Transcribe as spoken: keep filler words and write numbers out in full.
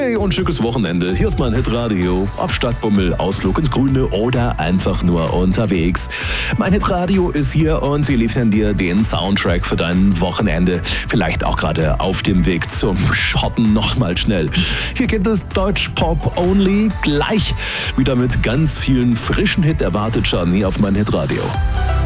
Hey und schickes Wochenende. Hier ist mein Hitradio. Ob Stadtbummel, Ausflug ins Grüne oder einfach nur unterwegs. Mein Hitradio ist hier und sie liefern dir den Soundtrack für dein Wochenende. Vielleicht auch gerade auf dem Weg zum Schotten nochmal schnell. Hier geht es Deutsch Pop Only. Gleich wieder mit ganz vielen frischen Hit erwartet schon hier auf mein Hitradio.